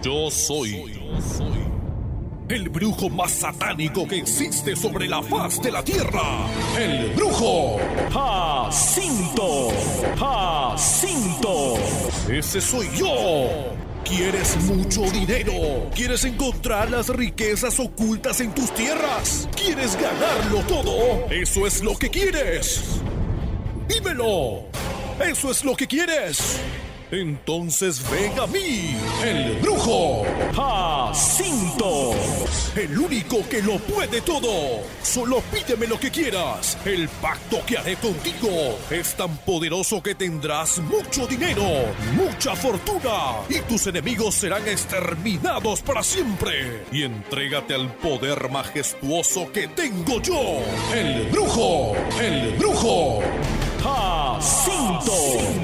Yo soy el brujo más satánico que existe sobre la faz de la tierra. El brujo Jacinto. Jacinto. Ese soy yo. ¿Quieres mucho dinero? ¿Quieres encontrar las riquezas ocultas en tus tierras? ¿Quieres ganarlo todo? ¿Eso es lo que quieres? ¡Dímelo! ¿Eso es lo que quieres? Entonces ven a mí, el brujo Jacinto, el único que lo puede todo. Solo pídeme lo que quieras. El pacto que haré contigo es tan poderoso que tendrás mucho dinero, mucha fortuna, y tus enemigos serán exterminados para siempre. Y entrégate al poder majestuoso que tengo yo, el brujo Jacinto.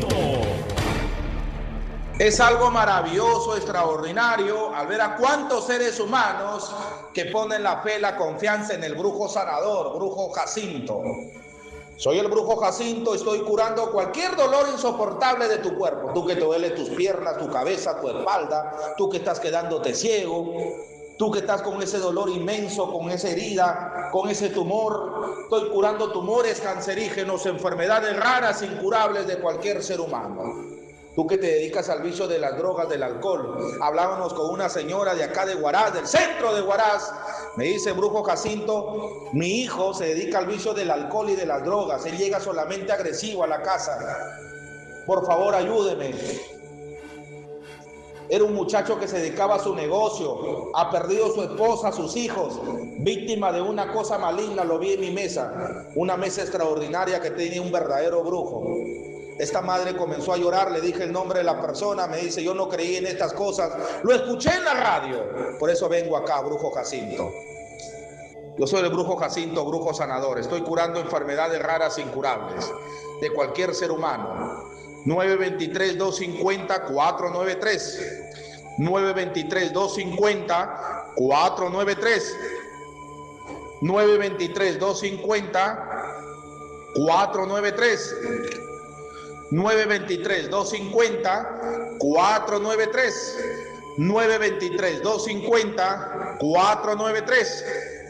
Es algo maravilloso, extraordinario, al ver a cuántos seres humanos que ponen la fe, la confianza en el brujo sanador, brujo Jacinto. Soy el brujo Jacinto, estoy curando cualquier dolor insoportable de tu cuerpo. Tú que te duele tus piernas, tu cabeza, tu espalda, tú que estás quedándote ciego, tú que estás con ese dolor inmenso, con esa herida, con ese tumor. Estoy curando tumores cancerígenos, enfermedades raras, incurables de cualquier ser humano. Tú que te dedicas al vicio de las drogas, del alcohol. Hablábamos con una señora de acá de Huaraz, del centro de Huaraz. Me dice, brujo Jacinto, mi hijo se dedica al vicio del alcohol y de las drogas. Él llega solamente agresivo a la casa. Por favor, ayúdeme. Era un muchacho que se dedicaba a su negocio. Ha perdido su esposa, sus hijos. Víctima de una cosa maligna, lo vi en mi mesa. Una mesa extraordinaria que tenía un verdadero brujo. Esta madre comenzó a llorar, le dije el nombre de la persona, me dice, yo no creí en estas cosas, lo escuché en la radio, por eso vengo acá, brujo Jacinto. Yo soy el brujo Jacinto, brujo sanador, estoy curando enfermedades raras e incurables de cualquier ser humano. 923-250-493, 923-250-493, 923-250-493, 923-250-493, 923-250-493,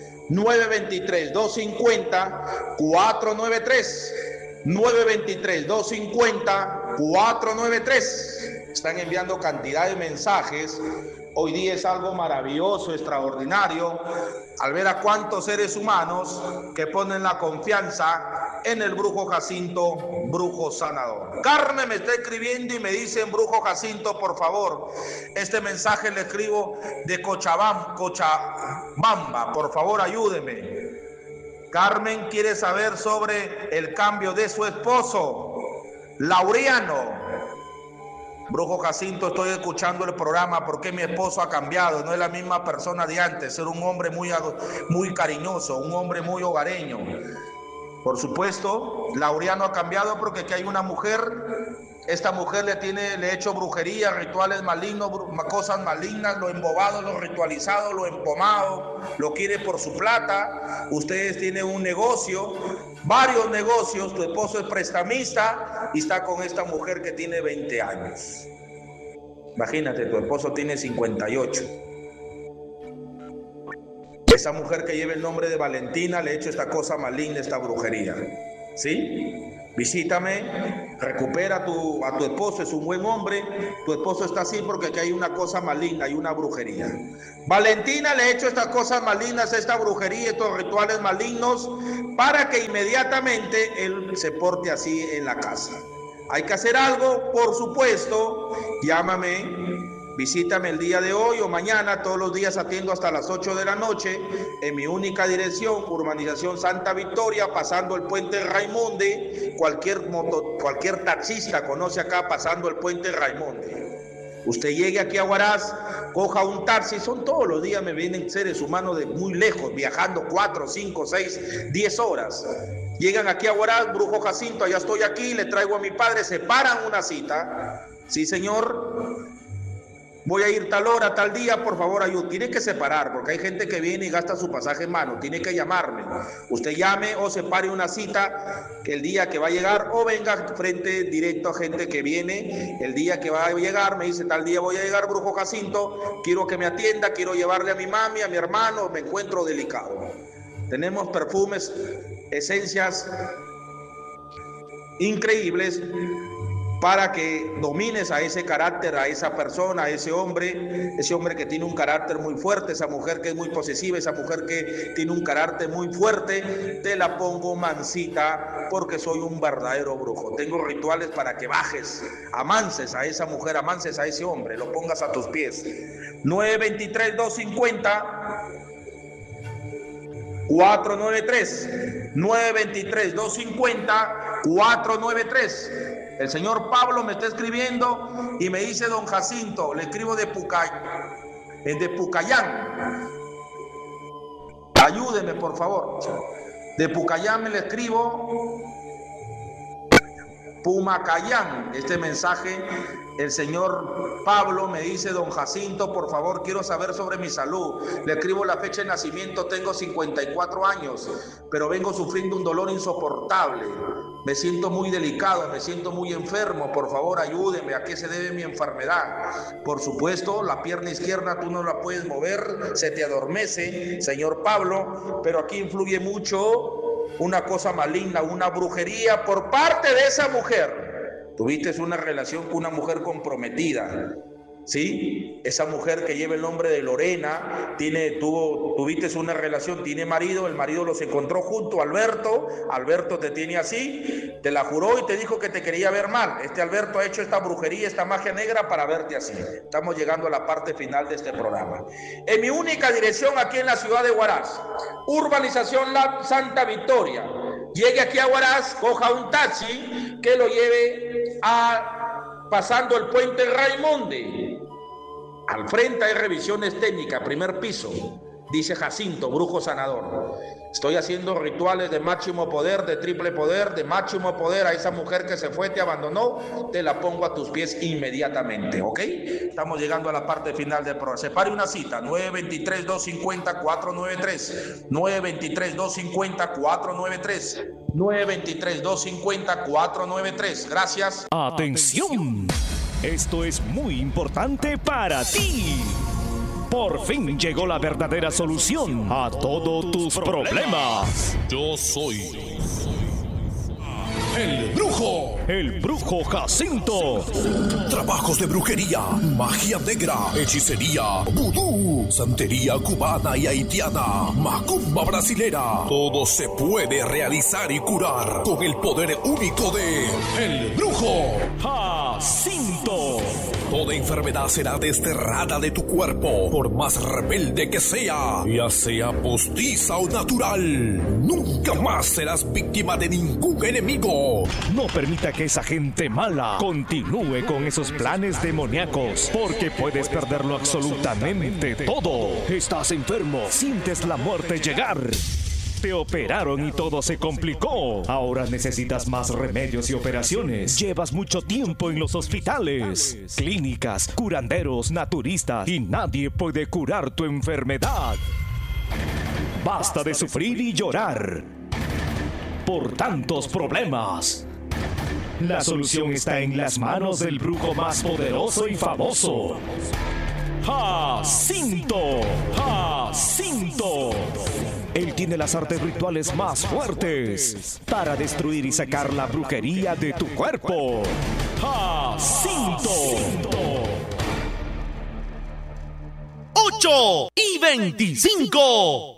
923-250-493, 923-250-493. Están enviando cantidad de mensajes. Hoy día es algo maravilloso, extraordinario, al ver a cuántos seres humanos que ponen la confianza en el brujo Jacinto, brujo sanador. Carmen me está escribiendo y me dicen, brujo Jacinto, por favor, este mensaje le escribo de Cochabamba, por favor ayúdeme. Carmen quiere saber sobre el cambio de su esposo, Laureano. Brujo Jacinto, estoy escuchando el programa porque mi esposo ha cambiado, no es la misma persona de antes, era un hombre muy cariñoso, un hombre muy hogareño. Por supuesto, Laureano ha cambiado porque aquí hay una mujer, esta mujer le ha hecho brujería, rituales malignos, cosas malignas, lo embobado, lo ritualizado, lo empomado, lo quiere por su plata. Ustedes tienen un negocio, varios negocios, tu esposo es prestamista y está con esta mujer que tiene 20 años. Imagínate, tu esposo tiene 58. Esa mujer que lleva el nombre de Valentina le ha hecho esta cosa maligna, esta brujería. ¿Sí? Visítame, recupera a tu esposo, es un buen hombre. Tu esposo está así porque aquí hay una cosa maligna, hay una brujería. Valentina le ha hecho estas cosas malignas, esta brujería, estos rituales malignos, para que inmediatamente él se porte así en la casa. Hay que hacer algo, por supuesto. Llámame, visítame el día de hoy o mañana. Todos los días atiendo hasta las 8 de la noche en mi única dirección, urbanización Santa Victoria, pasando el puente Raimonde. Cualquier taxista conoce acá, pasando el puente Raimonde. Usted llegue aquí a Huaraz, coja un taxi, son todos los días, me vienen seres humanos de muy lejos, viajando 4, 5, 6, 10 horas. Llegan aquí a Huaraz, brujo Jacinto, allá estoy aquí, le traigo a mi padre, se paran una cita. Sí, señor. voy a ir tal hora, tal día, por favor ayúdame. Tiene que separar, porque hay gente que viene y gasta su pasaje en mano, tiene que llamarme. Usted llame o separe una cita el día que va a llegar, o venga frente directo a gente que viene el día que va a llegar, me dice tal día voy a llegar, Brujo Jacinto, quiero que me atienda, quiero llevarle a mi mami, a mi hermano, me encuentro delicado. Tenemos perfumes, esencias increíbles para que domines a ese carácter, a esa persona, a ese hombre que tiene un carácter muy fuerte, esa mujer que es muy posesiva, esa mujer que tiene un carácter muy fuerte. Te la pongo mansita porque soy un verdadero brujo. Tengo rituales para que bajes, amanses a esa mujer, amanses a ese hombre, lo pongas a tus pies. 923-250-493, 923-250-493. El señor Pablo me está escribiendo y me dice: don Jacinto, le escribo de Pucayán. Ayúdeme, por favor. De Pucayán me le escribo. Pumacayán. Este mensaje, el señor Pablo me dice: don Jacinto, por favor, quiero saber sobre mi salud. Le escribo la fecha de nacimiento, tengo 54 años, pero vengo sufriendo un dolor insoportable. Me siento muy delicado, me siento muy enfermo, por favor ayúdeme, ¿a qué se debe mi enfermedad? Por supuesto, la pierna izquierda tú no la puedes mover, se te adormece, señor Pablo, pero aquí influye mucho una cosa maligna, una brujería por parte de esa mujer. Tuviste una relación con una mujer comprometida, ¿sí? Esa mujer que lleva el nombre de Lorena, tuviste una relación, tiene marido, el marido los encontró junto, Alberto te tiene así, te la juró y te dijo que te quería ver mal. Este Alberto ha hecho esta brujería, esta magia negra para verte así. Estamos llegando a la parte final de este programa. En mi única dirección aquí en la ciudad de Huaraz, urbanización La Santa Victoria. Llegue aquí a Huaraz, coja un taxi que lo lleve pasando el puente Raimonde. Al frente hay revisiones técnicas, primer piso. Dice Jacinto, brujo sanador. Estoy haciendo rituales de máximo poder, de triple poder, de máximo poder. A esa mujer que se fue, te abandonó, te la pongo a tus pies inmediatamente, ¿ok? Estamos llegando a la parte final del programa. Separe una cita, 923-250-493, 923-250-493, 923-250-493. Gracias. ¡Atención! Esto es muy importante para ti. Por fin llegó la verdadera solución a todos tus problemas. Yo soy el brujo Jacinto. Trabajos de brujería, magia negra, hechicería, vudú, santería cubana y haitiana, macumba brasilera. Todo se puede realizar y curar con el poder único de el brujo Jacinto. Toda enfermedad será desterrada de tu cuerpo, por más rebelde que sea, ya sea postiza o natural. Nunca más serás víctima de ningún enemigo. No permita que esa gente mala continúe con esos planes demoníacos, porque puedes perderlo absolutamente todo. Estás enfermo, sientes la muerte llegar. Te operaron y todo se complicó. Ahora necesitas más remedios y operaciones. Llevas mucho tiempo en los hospitales, clínicas, curanderos, naturistas, y nadie puede curar tu enfermedad. Basta de sufrir y llorar por tantos problemas. La solución está en las manos del brujo más poderoso y famoso, Jacinto. Jacinto. Él tiene las artes rituales más fuertes para destruir y sacar la brujería de tu cuerpo. Jacinto. 8:25.